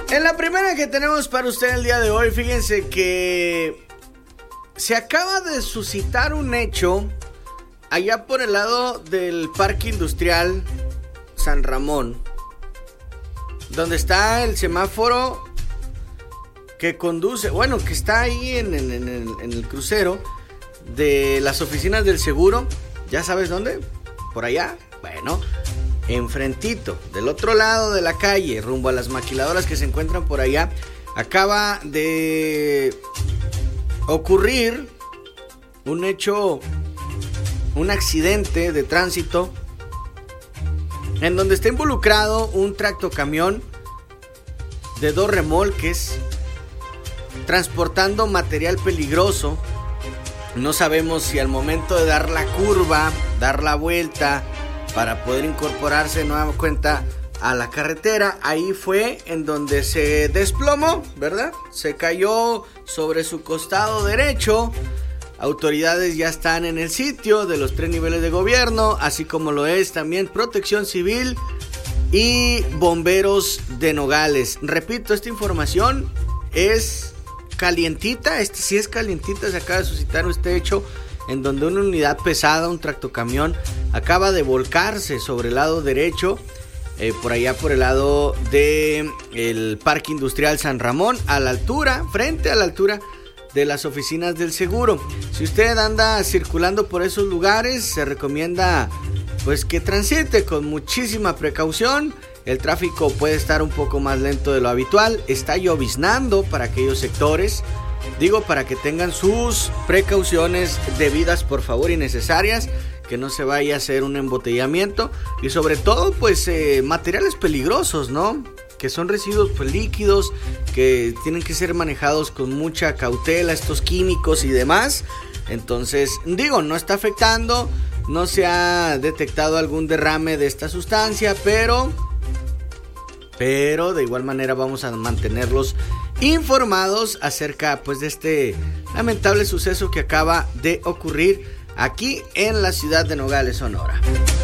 En la primera que tenemos para usted el día de hoy, fíjense que se acaba de suscitar un hecho allá por el lado del Parque Industrial San Ramón, donde está el semáforo que conduce, bueno, que está ahí en el crucero de las oficinas del seguro. ¿Ya sabes dónde? Por allá. Bueno, enfrentito, del otro lado de la calle, rumbo a las maquiladoras que se encuentran por allá, acaba de ocurrir un hecho, un accidente de tránsito en donde está involucrado un tractocamión de 2 remolques transportando material peligroso. No sabemos si al momento de dar la curva, dar la vuelta para poder incorporarse de nueva cuenta a la carretera, ahí fue en donde se desplomó, ¿verdad? Se cayó sobre su costado derecho. Autoridades ya están en el sitio de los 3 niveles de gobierno, así como lo es también Protección Civil y Bomberos de Nogales. Repito, esta información es calientita, sí es calientita. Se acaba de suscitar este hecho en donde una unidad pesada, un tractocamión, acaba de volcarse sobre el lado derecho, por allá por el lado del Parque Industrial San Ramón, a la altura, frente a la altura de las oficinas del seguro. Si usted anda circulando por esos lugares, se recomienda pues que transite con muchísima precaución. El tráfico puede estar un poco más lento de lo habitual. Está lloviznando para aquellos sectores. Digo, para que tengan sus precauciones debidas, por favor, y necesarias, que no se vaya a hacer un embotellamiento. Y sobre todo, pues, materiales peligrosos, ¿no? Que son residuos pues, líquidos, que tienen que ser manejados con mucha cautela, estos químicos y demás. Entonces, digo, no está afectando, no se ha detectado algún derrame de esta sustancia, pero de igual manera vamos a mantenerlos informados acerca pues de este lamentable suceso que acaba de ocurrir aquí en la ciudad de Nogales, Sonora.